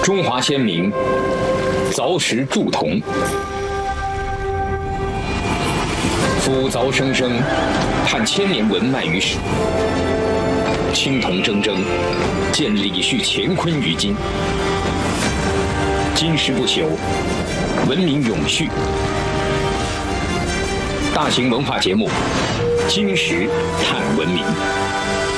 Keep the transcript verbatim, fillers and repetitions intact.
中华先民凿石铸铜，斧凿生生，探千年文脉于史。青铜铮铮，见李旭乾坤于今。金石不朽，文明永续。大型文化节目《金石探文明》。